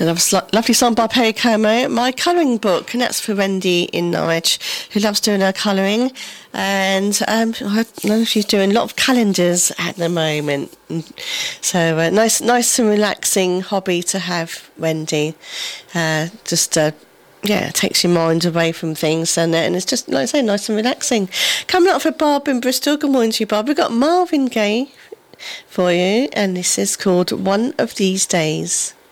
Lovely song by Perry Como, My Colouring Book, and that's for Wendy in Norwich, who loves doing her colouring, and I know she's doing a lot of calendars at the moment. So nice and relaxing hobby to have, Wendy. It takes your mind away from things, and it's just, like I say, nice and relaxing. Coming up for Bob in Bristol. Good morning to you, Bob. We've got Marvin Gaye for you, and this is called One of These Days.